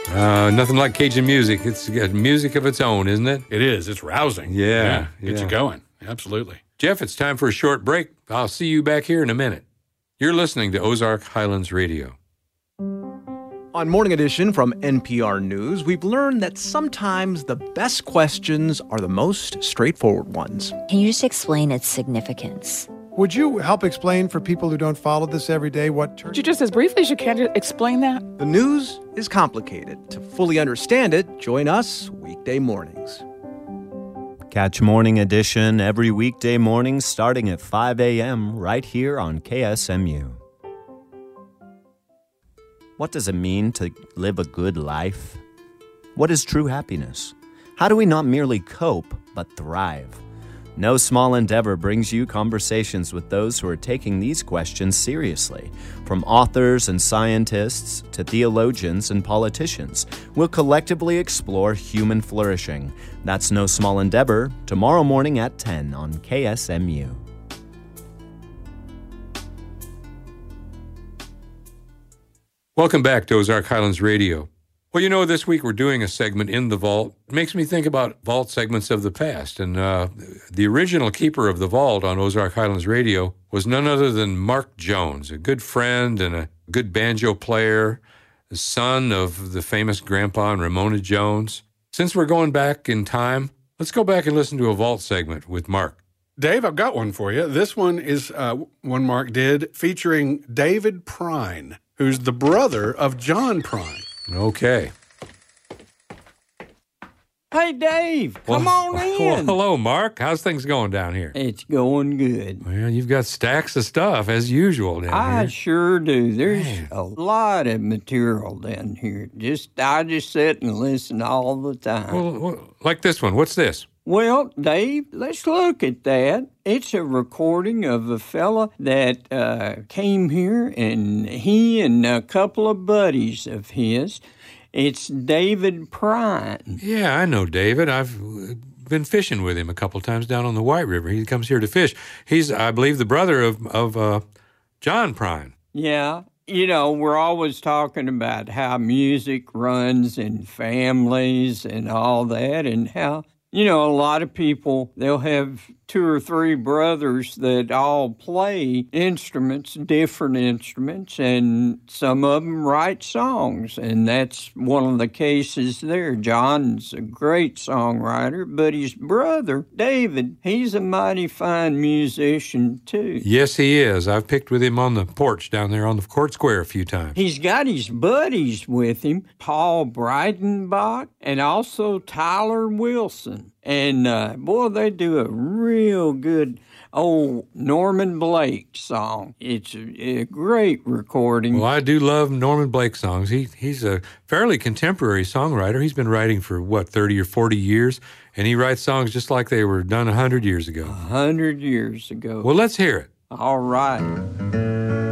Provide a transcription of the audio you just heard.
Nothing like Cajun music. It's got music of its own, isn't it? It is. It's rousing. Yeah. Gets you going. Absolutely. Jeff, it's time for a short break. I'll see you back here in a minute. You're listening to Ozark Highlands Radio. On Morning Edition from NPR News, we've learned that sometimes the best questions are the most straightforward ones. Can you just explain its significance? Would you help explain for people who don't follow this every day what church... Would you just as briefly as you can explain that? The news is complicated. To fully understand it, join us weekday mornings. Catch Morning Edition every weekday morning starting at 5 a.m. right here on KSMU. What does it mean to live a good life? What is true happiness? How do we not merely cope, but thrive? No Small Endeavor brings you conversations with those who are taking these questions seriously. From authors and scientists to theologians and politicians, we'll collectively explore human flourishing. That's No Small Endeavor, tomorrow morning at 10 on KSMU. Welcome back to Ozark Highlands Radio. Well, you know, this week we're doing a segment in the vault. It makes me think about vault segments of the past. And the original keeper of the vault on Ozark Highlands Radio was none other than Mark Jones, a good friend and a good banjo player, the son of the famous grandpa and Ramona Jones. Since we're going back in time, let's go back and listen to a vault segment with Mark. Dave, I've got one for you. This one is one Mark did featuring David Prine, who's the brother of John Prine. Okay. Hey, Dave, come on in. Well, hello, Mark. How's things going down here? It's going good. Well, you've got stacks of stuff, as usual, down I here. sure do. There's a lot of material down here. I just sit and listen all the time. Well, like this one. What's this? Well, Dave, let's look at that. It's a recording of a fella that came here, and he and a couple of buddies of his. It's David Prine. Yeah, I know David. I've been fishing with him a couple times down on the White River. He comes here to fish. He's, I believe, the brother of John Prine. Yeah. You know, we're always talking about how music runs in families and all that, and how, you know, a lot of people, they'll have 2 or 3 brothers that all play instruments, different instruments, and some of them write songs, and that's one of the cases there. John's a great songwriter, but his brother, David, he's a mighty fine musician, too. Yes, he is. I've picked with him on the porch down there on the court square a few times. He's got his buddies with him, Paul Breitenbach and also Tyler Wilson. And, boy, they do a real good old Norman Blake song. It's a great recording. Well, I do love Norman Blake songs. He's a fairly contemporary songwriter. He's been writing for, 30 or 40 years, and he writes songs just like they were done 100 years ago. 100 years ago. Well, let's hear it. All right.